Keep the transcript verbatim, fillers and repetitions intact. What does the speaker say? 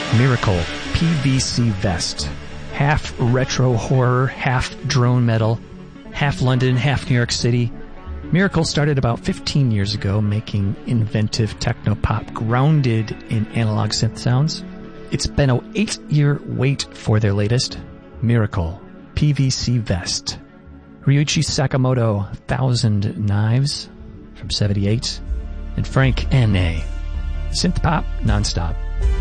Miracle P V C Vest. Half retro horror, half drone metal, half London, half New York City. Miracle started about fifteen years ago making inventive techno-pop grounded in analog synth sounds. It's been an eight-year wait for their latest, Miracle P V C Vest. Ryuichi Sakamoto, Thousand Knives from seventy-eight. And Frank N A. Synth pop nonstop.